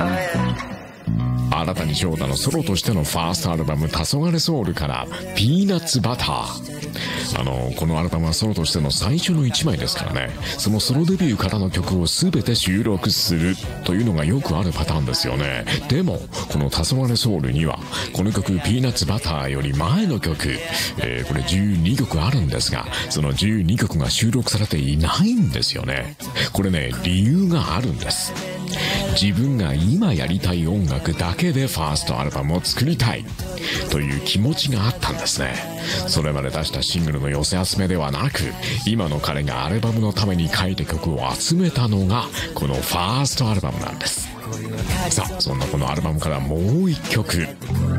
新たに翔太のソロとしてのファーストアルバム「黄昏ソウル」から「ピーナッツバター」。このアルバムはソロとしての最初の1枚ですからね、そのソロデビューからの曲を全て収録するというのがよくあるパターンですよね。でもこの「黄昏ソウル」にはこの曲「ピーナッツバター」より前の曲、これ12曲あるんですが、その12曲が収録されていないんですよね。これね、理由があるんです。自分が今やりたい音楽だけでファーストアルバムを作りたいという気持ちがあったんですね。それまで出したシングルの寄せ集めではなく、今の彼がアルバムのために書いた曲を集めたのがこのファーストアルバムなんです。さあ、そんなこのアルバムからもう一曲。